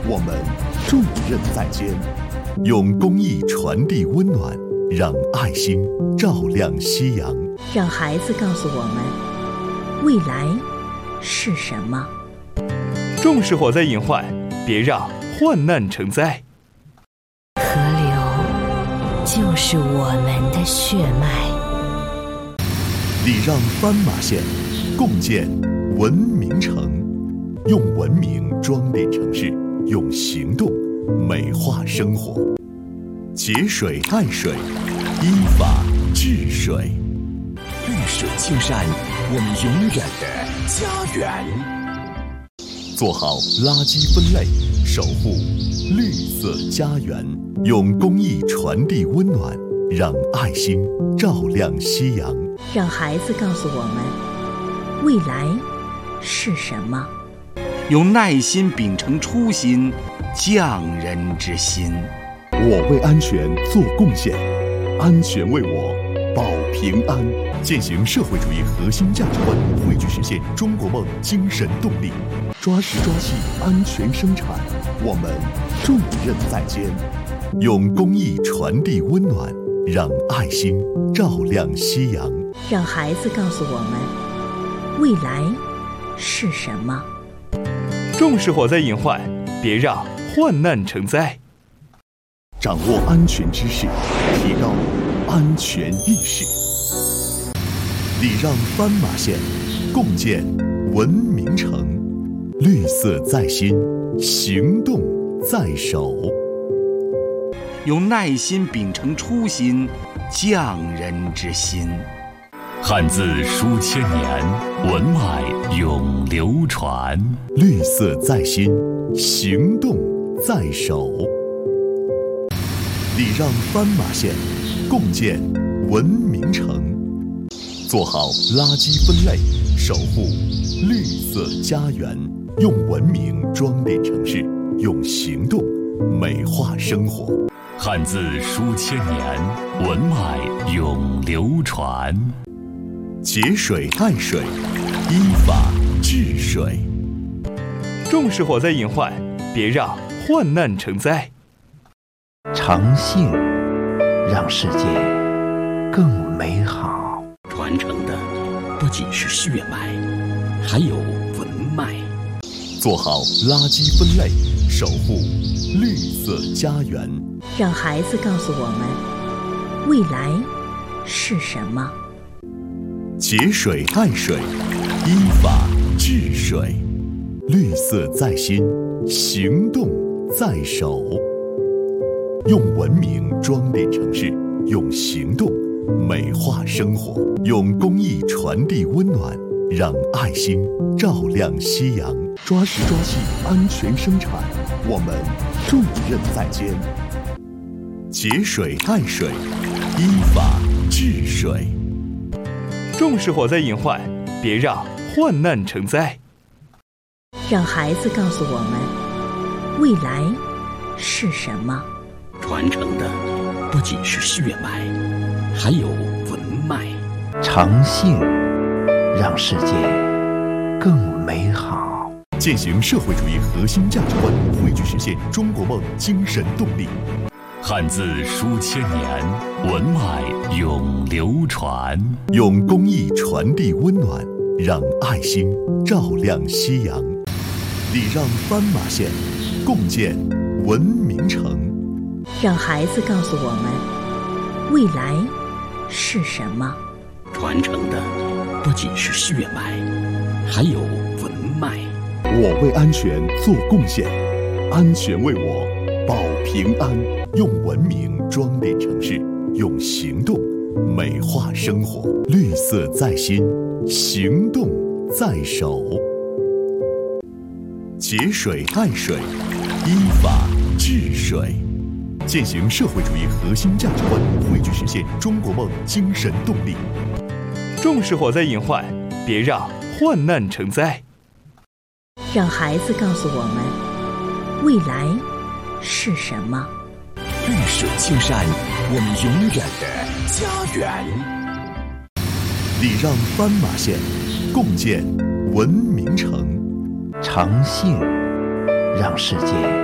我们重任在肩，用公益传递温暖，让爱心照亮夕阳。 让孩子告诉我们，未来是什么。 重视火灾隐患，别让患难成灾。 河流就是我们的血脉。 礼让斑马线，共建文明城，用文明装点城市，用行动美化生活。节水爱水，依法治水。 绿水青山，我们永远的家园。 做好垃圾分类，守护绿色家园，用公益传递温暖，让爱心照亮夕阳。 让孩子告诉我们，未来是什么。 用耐心秉承初心，匠人之心。 我为安全做贡献，安全为我保平安。践行社会主义核心价值观，汇聚实现中国梦精神动力。抓实抓细安全生产，我们重任在肩，用公益传递温暖，让爱心照亮夕阳。 让孩子告诉我们，未来是什么。 重视火灾隐患，别让患难成灾。 掌握安全知识，提高安全意识。礼让斑马线，共建文明城。绿色在心，行动在手。 用耐心秉承初心，匠人之心。 汉字书千年，文脉永流传。 绿色在心，行动在手。礼让斑马线，共建文明城。做好垃圾分类，守护绿色家园，用文明装点城市，用行动美化生活。 汉字书千年，文脉永流传。 节水爱水，依法治水。 重视火灾隐患，别让患难成灾。 诚信让世界更美好。 传承的不仅是血脉，还有文脉。 做好垃圾分类，守护绿色家园。 让孩子告诉我们，未来是什么。 节水爱水，依法治水。绿色在心，行动在手。用文明装点城市，用行动美化生活，用公益传递温暖，让爱心照亮夕阳。抓实抓细安全生产，我们重任在肩。节水爱水，依法治水。 重视火灾隐患，别让患难成灾。 让孩子告诉我们，未来是什么。 传承的不仅是血脉，还有文脉。 诚信让世界更美好。 践行社会主义核心价值观，汇聚实现中国梦精神动力。 汉字书千年，文脉永流传。 用公益传递温暖，让爱心照亮夕阳。礼让斑马线，共建文明城。 让孩子告诉我们，未来是什么。 传承的不仅是血脉，还有文脉。 我为安全做贡献，安全为我保平安。用文明装点城市，用行动美化生活。绿色在心，行动在手。节水爱水，依法治水。践行社会主义核心价值观，汇聚实现中国梦精神动力。 重视火灾隐患，别让患难成灾。 让孩子告诉我们，未来是什么。 绿水青山，我们永远的家园。 礼让斑马线，共建文明城。 诚信让世界